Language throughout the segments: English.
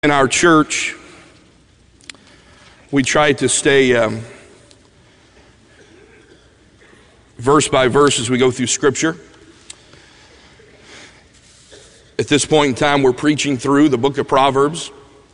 In our church, we try to stay verse by verse as we go through Scripture. At this point in time, we're preaching through the book of Proverbs.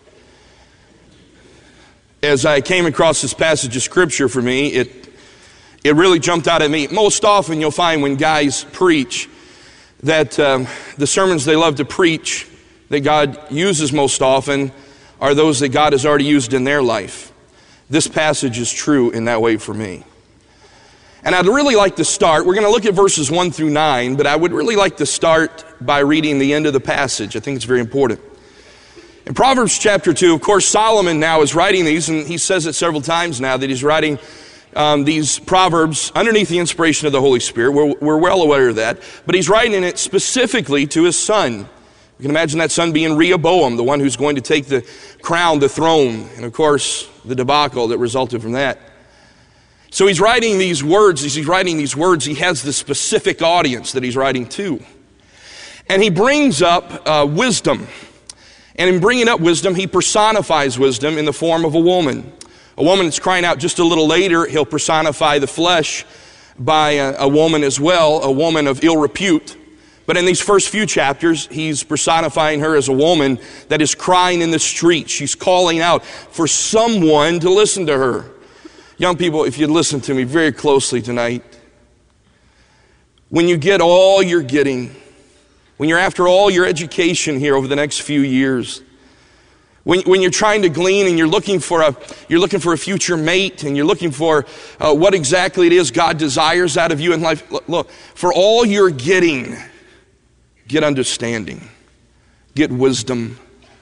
As I came across this passage of Scripture for me, it really jumped out at me. Most often you'll find when guys preach that the sermons they love to preach that God uses most often are those that God has already used in their life. This passage is true in that way for me. And I'd really like to start, we're going to look at verses 1 through 9, but I would really like to start by reading the end of the passage. I think it's very important. In Proverbs chapter 2, of course, Solomon now is writing these, and he says it several times now that he's writing these Proverbs underneath the inspiration of the Holy Spirit. We're well aware of that. But he's writing it specifically to his son. You can imagine that son being Rehoboam, the one who's going to take the crown, the throne, and of course, the debacle that resulted from that. So he's writing these words. As he's writing these words, he has this specific audience that he's writing to. And he brings up wisdom. And in bringing up wisdom, he personifies wisdom in the form of a woman. A woman that's crying out. Just a little later, he'll personify the flesh by a woman as well, a woman of ill repute. But in these first few chapters, he's personifying her as a woman that is crying in the street. She's calling out for someone to listen to her. Young people, if you'd listen to me very closely tonight, when you get all you're getting, when you're after all your education here over the next few years, when you're trying to glean and you're looking for a future mate and you're looking for what exactly it is God desires out of you in life, look, for all you're getting, get understanding, get wisdom,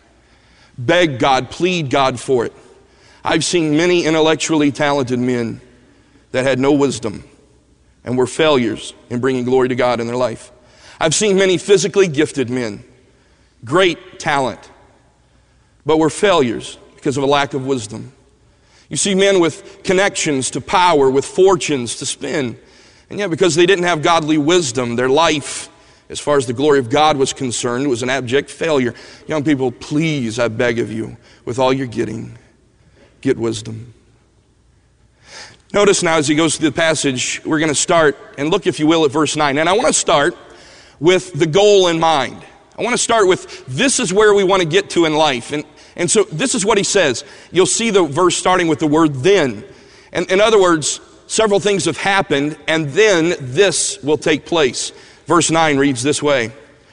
beg God, plead God for it. I've seen many intellectually talented men that had no wisdom and were failures in bringing glory to God in their life. I've seen many physically gifted men, great talent, but were failures because of a lack of wisdom. You see men with connections to power, with fortunes to spin, and yet because they didn't have godly wisdom, their life, as far as the glory of God was concerned, was an abject failure. Young people, please, I beg of you, with all you're getting, get wisdom. Notice now as he goes through the passage, we're going to start, and look if you will at verse 9. And I want to start with the goal in mind. I want to start with, this is where we want to get to in life. And so this is what he says. You'll see the verse starting with the word then. And in other words, several things have happened, and then this will take place. Verse 9 reads this way: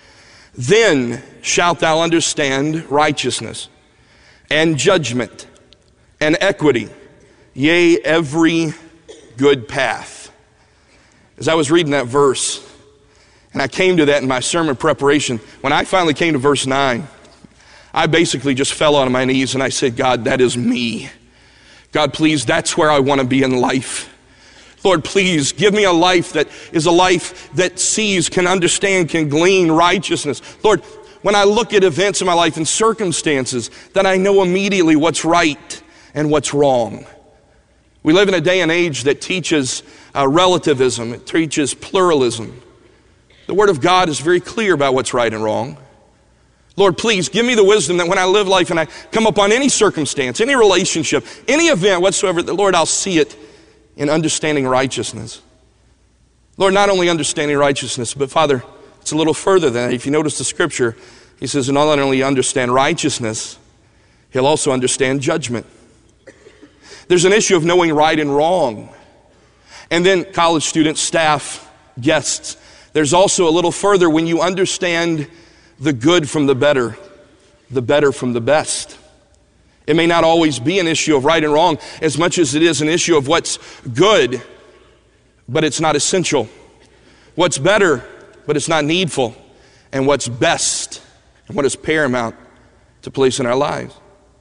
Then shalt thou understand righteousness, and judgment, and equity, yea, every good path. As I was reading that verse, and I came to that in my sermon preparation, when I finally came to verse 9, I basically just fell on my knees and I said, God, that is me. God, please, that's where I want to be in life. Lord, please give me a life that is a life that sees, can understand, can glean righteousness. Lord, when I look at events in my life and circumstances, that I know immediately what's right and what's wrong. We live in a day and age that teaches relativism. It teaches pluralism. The Word of God is very clear about what's right and wrong. Lord, please give me the wisdom that when I live life and I come upon any circumstance, any relationship, any event whatsoever, that Lord, I'll see it in understanding righteousness. Lord, not only understanding righteousness, but Father, it's a little further than that. If you notice the scripture, he says, not only understand righteousness, he'll also understand judgment. There's an issue of knowing right and wrong. And then college students, staff, guests, there's also a little further when you understand the good from the better from the best. It may not always be an issue of right and wrong as much as it is an issue of what's good, but it's not essential. What's better, but it's not needful. And what's best and what is paramount to place in our lives.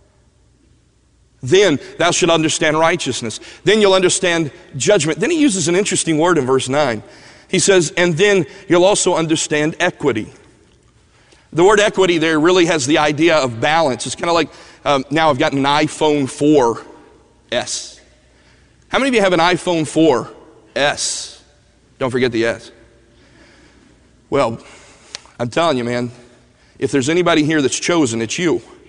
Then thou shalt understand righteousness. Then you'll understand judgment. Then he uses an interesting word in verse 9. He says, and then you'll also understand equity. The word equity there really has the idea of balance. It's kind of like, now I've got an iPhone 4S. How many of you have an iPhone 4S? Don't forget the S. Well, I'm telling you, man, if there's anybody here that's chosen, it's you.